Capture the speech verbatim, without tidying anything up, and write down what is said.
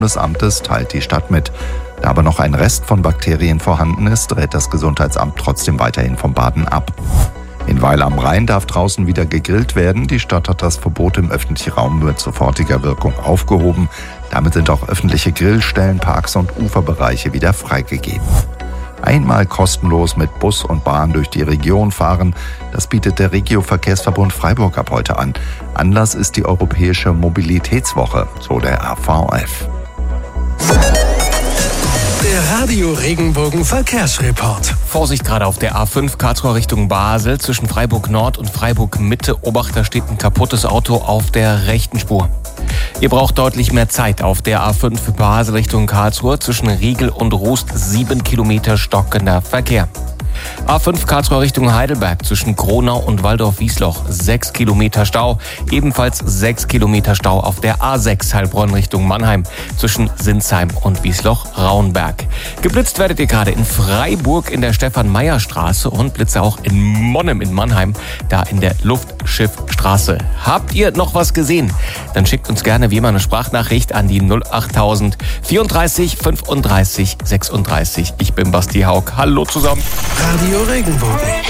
des Amtes teilt die Stadt mit. Da aber noch ein Rest von Bakterien vorhanden ist, rät das Gesundheitsamt trotzdem weiterhin vom Baden ab. In Weil am Rhein darf draußen wieder gegrillt werden. Die Stadt hat das Verbot im öffentlichen Raum mit sofortiger Wirkung aufgehoben. Damit sind auch öffentliche Grillstellen, Parks und Uferbereiche wieder freigegeben. Einmal kostenlos mit Bus und Bahn durch die Region fahren, das bietet der Regio-Verkehrsverbund Freiburg ab heute an. Anlass ist die Europäische Mobilitätswoche, so der A V F. Der Radio Regenbogen Verkehrsreport. Vorsicht gerade auf der A fünf Karlsruhe Richtung Basel. Zwischen Freiburg Nord und Freiburg Mitte. Obacht, da steht ein kaputtes Auto auf der rechten Spur. Ihr braucht deutlich mehr Zeit auf der A fünf Basel Richtung Karlsruhe. Zwischen Riegel und Rust sieben Kilometer stockender Verkehr. A fünf Karlsruhe Richtung Heidelberg zwischen Kronau und Waldorf-Wiesloch sechs Kilometer Stau. Ebenfalls sechs Kilometer Stau auf der A sechs Heilbronn Richtung Mannheim zwischen Sinsheim und Wiesloch-Rauenberg. Geblitzt werdet ihr gerade in Freiburg in der Stefan-Meyer-Straße und Blitze auch in Monnem in Mannheim, da in der Luftschiffstraße. Habt ihr noch was gesehen? Dann schickt uns gerne wie immer eine Sprachnachricht an die null achttausend vierunddreißig fünfunddreißig sechsunddreißig. Ich bin Basti Haug. Hallo zusammen. Radio Regenbogen.